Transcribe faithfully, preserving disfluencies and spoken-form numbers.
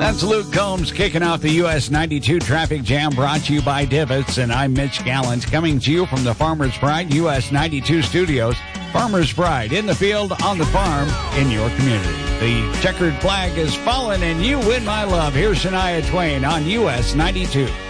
That's Luke Combs kicking off the U S ninety-two Traffic Jam, brought to you by Divots, and I'm Mitch Gallant, coming to you from the Farmer's Pride U S ninety-two studios. Farmer's Pride, in the field, on the farm, in your community. The checkered flag is fallen, and you win my love. Here's Shania Twain on U S ninety-two.